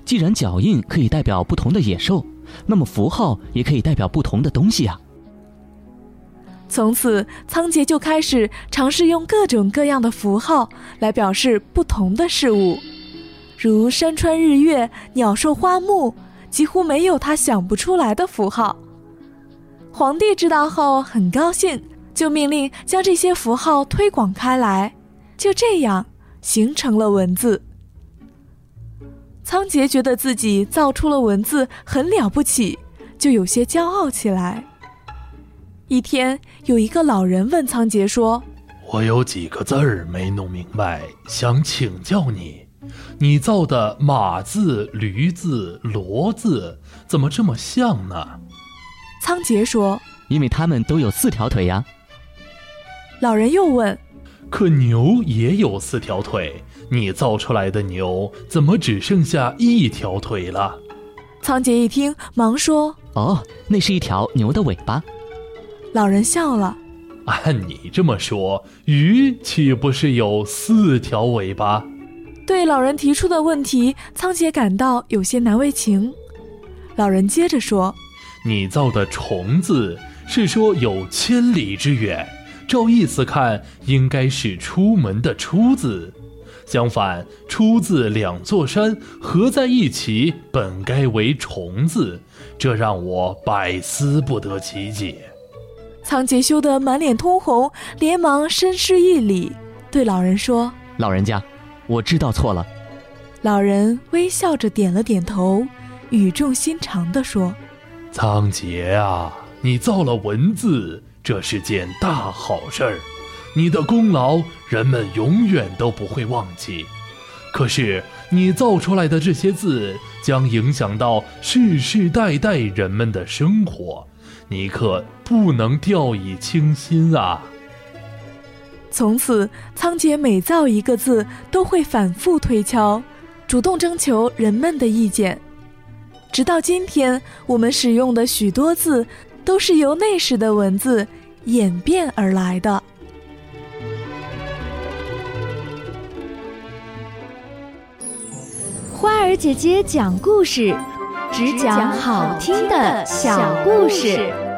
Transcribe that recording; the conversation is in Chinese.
既然脚印可以代表不同的野兽，那么符号也可以代表不同的东西啊。 从此，仓颉就开始尝试用各种各样的符号来表示不同的事物，如山川日月、鸟兽花木，几乎没有他想不出来的符号。皇帝知道后很高兴，就命令将这些符号推广开来，就这样形成了文字。仓颉觉得自己造出了文字很了不起，就有些骄傲起来。一天，有一个老人问仓颉说： 我有几个字儿没弄明白，想请教你。你造的马字、驴字、骡字怎么这么像呢？ 仓颉说： 因为它们都有4条腿呀。 老人又问： 可牛也有4条腿，你造出来的牛怎么只剩下1条腿了？ 仓颉一听，忙说： 哦，那是一条牛的尾巴。 老人笑了： 按你这么说，鱼岂不是有4条尾巴？ 对老人提出的问题，仓颉感到有些难为情。老人接着说： 你造的虫字是说有千里之远，照意思看应该是出门的出字，相反出字2座山合在一起本该为虫字，这让我百思不得其解。 仓颉羞得满脸通红，连忙深施一礼，对老人说： 老人家，我知道错了。 老人微笑着点了点头，语重心长地说： 仓颉啊，你造了文字，这是件大好事儿，你的功劳人们永远都不会忘记。可是你造出来的这些字将影响到世世代代人们的生活，你可不能掉以轻心啊。 从此，仓颉每造一个字都会反复推敲，主动征求人们的意见。直到今天，我们使用的许多字都是由那时的文字演变而来的。 花儿姐姐讲故事，只讲好听的小故事。